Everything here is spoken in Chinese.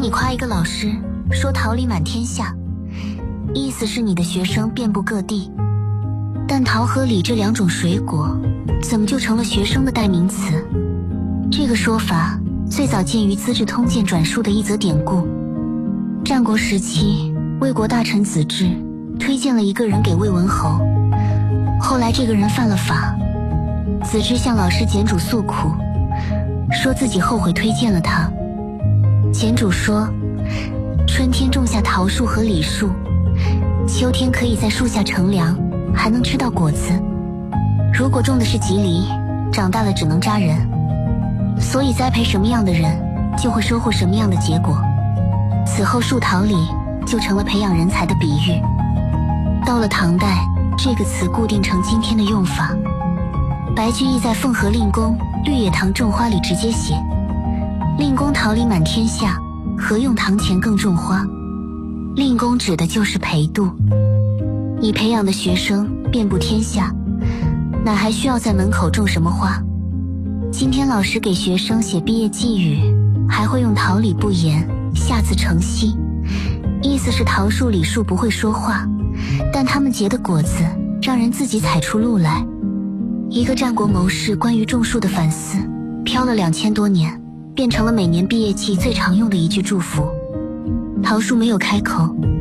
你夸一个老师，说桃李满天下，意思是你的学生遍布各地。但桃和李这两种水果，怎么就成了学生的代名词？这个说法最早见于《资治通鉴》转述的一则典故。战国时期，魏国大臣子至推荐了一个人给魏文侯，后来这个人犯了法，子至向老师简主诉苦，说自己后悔推荐了他。简主说，春天种下桃树和李树，秋天可以在树下乘凉，还能吃到果子。如果种的是吉梨，长大了只能扎人。所以栽培什么样的人，就会收获什么样的结果。此后树桃李就成了培养人才的比喻。到了唐代，这个词固定成今天的用法。白居易在《奉和令公绿野堂种花》里直接写，令公桃李满天下，何用堂前更种花。令公指的就是裴度，你培养的学生遍布天下，哪还需要在门口种什么花？今天老师给学生写毕业寄语，还会用桃李不言，下自成蹊，意思是桃树李树不会说话，但他们结的果子让人自己采出路来。一个战国谋士关于种树的反思，飘了2000多年，变成了每年毕业季最常用的一句祝福。桃树没有开口，